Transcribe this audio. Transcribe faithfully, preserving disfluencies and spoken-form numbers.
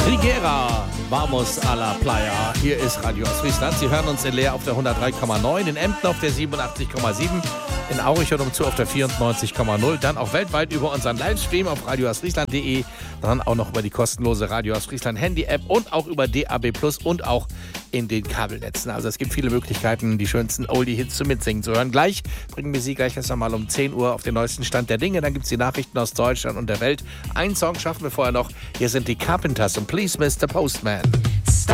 Triguera, vamos a la playa. Hier ist Radio Ostfriesland. Sie hören uns in Leer auf der hundertdrei Komma neun, in Emden auf der siebenundachtzig Komma sieben, in Aurich und umzu auf der vierundneunzig Komma null. Dann auch weltweit über unseren Livestream auf radio ostfriesland punkt de. Dann auch noch über die kostenlose Radio Ostfriesland Handy-App und auch über D A B plus und auch in den Kabelnetzen. Also es gibt viele Möglichkeiten, die schönsten Oldie-Hits zum Mitsingen zu hören. Gleich bringen wir Sie gleich erst einmal um zehn Uhr auf den neuesten Stand der Dinge. Dann gibt es die Nachrichten aus Deutschland und der Welt. Einen Song schaffen wir vorher noch. Hier sind die Carpenters und Please Mister Postman.